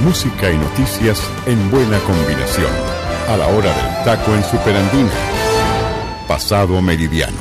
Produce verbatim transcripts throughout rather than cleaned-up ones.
Música y noticias en buena combinación. A la hora del taco en Superandina. Pasado Meridiano.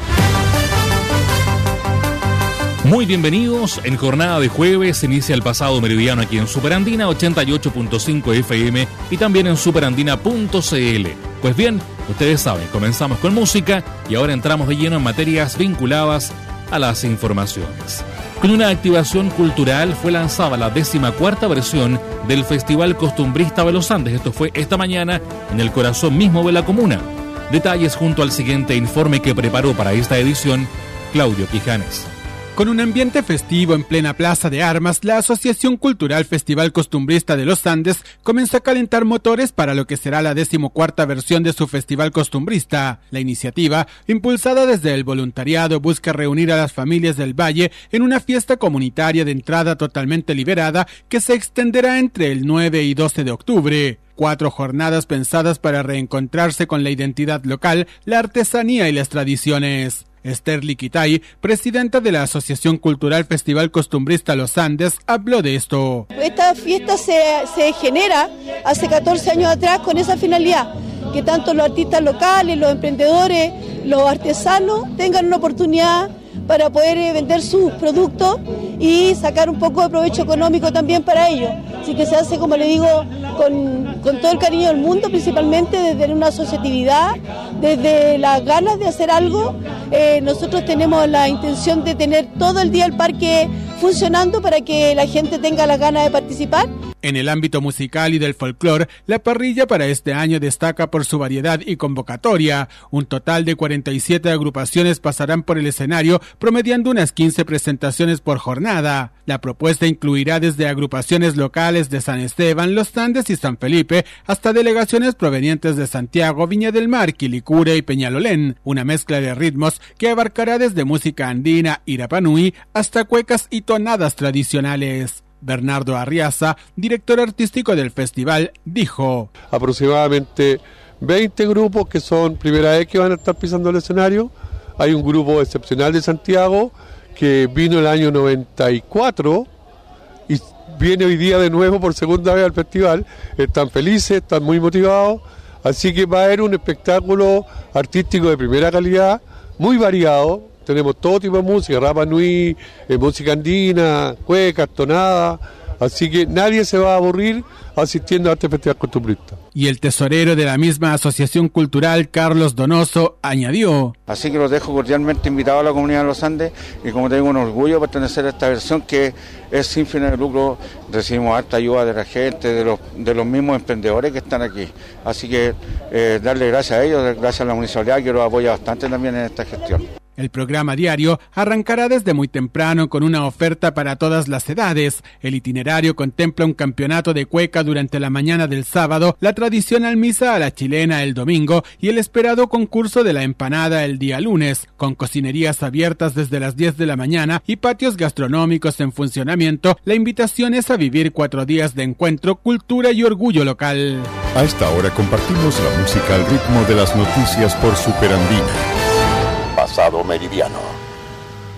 Muy bienvenidos. En jornada de jueves se inicia el Pasado Meridiano aquí en Superandina ochenta y ocho punto cinco F M y también en superandina punto c l. Pues bien, ustedes saben, comenzamos con música y ahora entramos de lleno en materias vinculadas a las informaciones. Con una activación cultural fue lanzada la decimacuarta versión del Festival Costumbrista de los Andes. Esto fue esta mañana en el corazón mismo de la comuna. Detalles junto al siguiente informe que preparó para esta edición Claudio Quijanes. Con un ambiente festivo en plena Plaza de Armas, la Asociación Cultural Festival Costumbrista de los Andes comenzó a calentar motores para lo que será la decimocuarta versión de su Festival Costumbrista. La iniciativa, impulsada desde el voluntariado, busca reunir a las familias del Valle en una fiesta comunitaria de entrada totalmente liberada que se extenderá entre el nueve y doce de octubre. Cuatro jornadas pensadas para reencontrarse con la identidad local, la artesanía y las tradiciones. Esther Liquitay, presidenta de la Asociación Cultural Festival Costumbrista Los Andes, habló de esto. Esta fiesta se, se genera hace catorce años atrás con esa finalidad, que tanto los artistas locales, los emprendedores, los artesanos tengan una oportunidad para poder vender sus productos y sacar un poco de provecho económico también para ellos. Así que se hace, como le digo, con, con todo el cariño del mundo, principalmente desde una asociatividad, desde las ganas de hacer algo. Eh, nosotros tenemos la intención de tener todo el día el parque funcionando para que la gente tenga las ganas de participar. En el ámbito musical y del folclore, la parrilla para este año destaca por su variedad y convocatoria. Un total de cuarenta y siete agrupaciones pasarán por el escenario, promediando unas quince presentaciones por jornada. La propuesta incluirá desde agrupaciones locales de San Esteban, Los Andes y San Felipe, hasta delegaciones provenientes de Santiago, Viña del Mar, Quilicura y Peñalolén. Una mezcla de ritmos que abarcará desde música andina y Rapanui hasta cuecas y tonadas tradicionales. Bernardo Arriaza, director artístico del festival, dijo: aproximadamente veinte grupos que son primera vez que van a estar pisando el escenario. Hay un grupo excepcional de Santiago que vino el año noventa y cuatro y viene hoy día de nuevo por segunda vez al festival. Están felices, están muy motivados, así que va a haber un espectáculo artístico de primera calidad, muy variado. Tenemos todo tipo de música, Rapa Nui, eh, música andina, cuecas, tonadas, así que nadie se va a aburrir asistiendo a este festival costumbrista. Y el tesorero de la misma asociación cultural, Carlos Donoso, añadió: así que los dejo cordialmente invitados a la comunidad de los Andes y como tengo un orgullo pertenecer a esta versión que es sin fines de lucro. Recibimos harta ayuda de la gente, de los, de los mismos emprendedores que están aquí, así que eh, darle gracias a ellos, gracias a la municipalidad que los apoya bastante también en esta gestión. El programa diario arrancará desde muy temprano con una oferta para todas las edades. El itinerario contempla un campeonato de cueca durante la mañana del sábado, la tradicional misa a la chilena el domingo y el esperado concurso de la empanada el día lunes, con cocinerías abiertas desde las diez de la mañana y patios gastronómicos en funcionamiento. La invitación es a vivir cuatro días de encuentro, cultura y orgullo local. A esta hora compartimos la música al ritmo de las noticias por Superandina. Pasado Meridiano.